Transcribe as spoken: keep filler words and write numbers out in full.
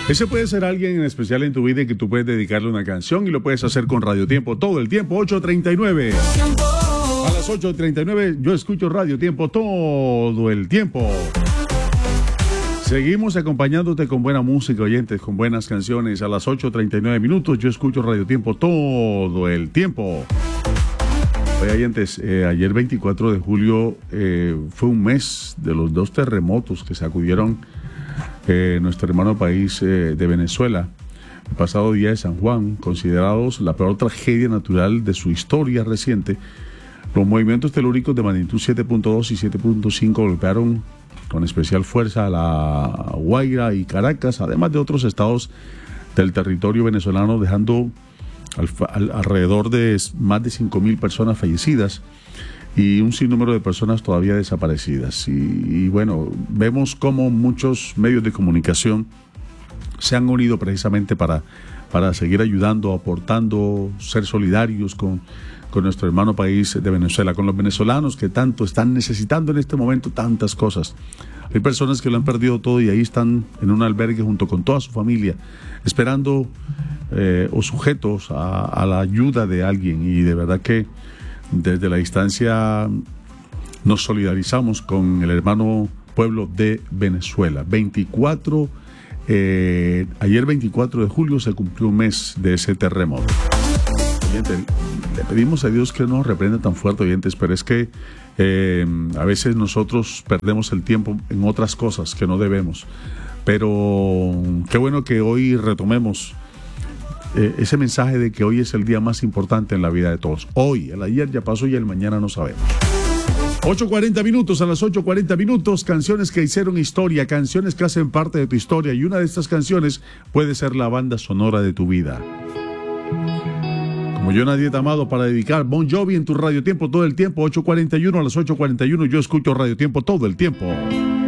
Ese puede ser alguien en especial en tu vida y que tú puedes dedicarle una canción y lo puedes hacer con Radio Tiempo todo el tiempo. ocho treinta y nueve. A las ocho treinta y nueve yo escucho Radio Tiempo todo el tiempo. Seguimos acompañándote con buena música, oyentes, con buenas canciones. A las ocho treinta y nueve minutos yo escucho Radio Tiempo todo el tiempo. Oye, oyentes, eh, ayer veinticuatro de julio eh, fue un mes de los dos terremotos que sacudieron eh, nuestro hermano país eh, de Venezuela. El pasado día de San Juan, considerados la peor tragedia natural de su historia reciente, los movimientos telúricos de magnitud siete punto dos y siete punto cinco golpearon con especial fuerza a La Guaira y Caracas, además de otros estados del territorio venezolano, dejando al, al, alrededor de más de cinco mil personas fallecidas y un sinnúmero de personas todavía desaparecidas. Y, y bueno, vemos cómo muchos medios de comunicación se han unido precisamente para, para seguir ayudando, aportando, ser solidarios con, con nuestro hermano país de Venezuela, con los venezolanos que tanto están necesitando en este momento tantas cosas. Hay personas que lo han perdido todo y ahí están en un albergue junto con toda su familia, esperando eh, o sujetos a, a la ayuda de alguien. Y de verdad que desde la distancia nos solidarizamos con el hermano pueblo de Venezuela. veinticuatro, eh, ayer veinticuatro de julio se cumplió un mes de ese terremoto. Oyentes, le pedimos a Dios que no nos reprenda tan fuerte, oyentes, pero es que eh, a veces nosotros perdemos el tiempo en otras cosas que no debemos. Pero qué bueno que hoy retomemos eh, ese mensaje de que hoy es el día más importante en la vida de todos. Hoy, el ayer ya pasó y el mañana no sabemos. ocho cuarenta minutos, a las ocho cuarenta minutos, canciones que hicieron historia, canciones que hacen parte de tu historia, y una de estas canciones puede ser la banda sonora de tu vida. Como Yo Nadie Te ha Amado, para dedicar Bon Jovi en tu Radio Tiempo todo el tiempo. Ocho cuarenta y uno, a las ocho cuarenta y uno yo escucho Radio Tiempo todo el tiempo.